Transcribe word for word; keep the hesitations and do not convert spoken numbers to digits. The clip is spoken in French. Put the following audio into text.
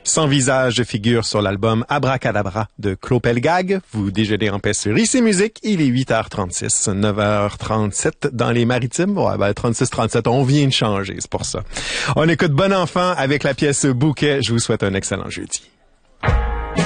Sans visage figure sur l'album Abracadabra de Claude Pelgag. Vous déjeunez en paix sur Ici Musique. Il est huit heures trente-six, neuf heures trente-sept dans les Maritimes. Ouais, ben, trente-six trente-sept, on vient de changer, c'est pour ça. On écoute Bon Enfant avec la pièce Bouquet. Je vous souhaite un excellent jeudi.